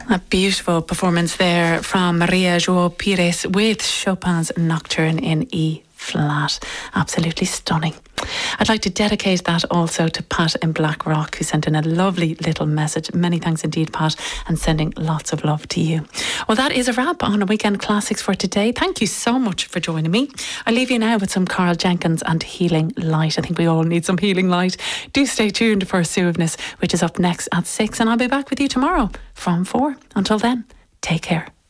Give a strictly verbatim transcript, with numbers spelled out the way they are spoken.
A beautiful performance there from Maria João Pires with Chopin's Nocturne in E flat. Absolutely stunning. I'd like to dedicate that also to Pat in Blackrock, who sent in a lovely little message. Many thanks indeed, Pat, and sending lots of love to you. Well, that is a wrap on Weekend Classics for today. Thank you so much for joining me. I'll leave you now with some Carl Jenkins and Healing Light. I think we all need some healing light. Do stay tuned for Suaveness, which is up next at six, and I'll be back with you tomorrow from four. Until then, take care.